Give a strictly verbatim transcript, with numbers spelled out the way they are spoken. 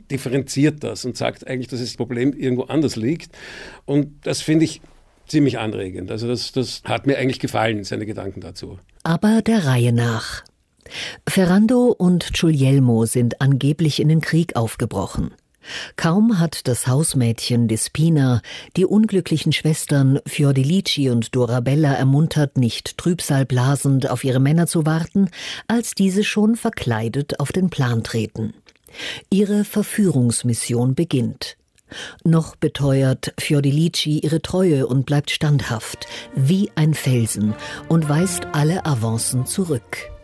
differenziert das und sagt eigentlich, dass das Problem irgendwo anders liegt. Und das finde ich ziemlich anregend. Also das, das hat mir eigentlich gefallen, seine Gedanken dazu. Aber der Reihe nach. Ferrando und Guglielmo sind angeblich in den Krieg aufgebrochen. Kaum hat das Hausmädchen Despina die unglücklichen Schwestern Fiordelici und Dorabella ermuntert, nicht trübsalblasend auf ihre Männer zu warten, als diese schon verkleidet auf den Plan treten. Ihre Verführungsmission beginnt. Noch beteuert Fiordelici ihre Treue und bleibt standhaft, wie ein Felsen, und weist alle Avancen zurück.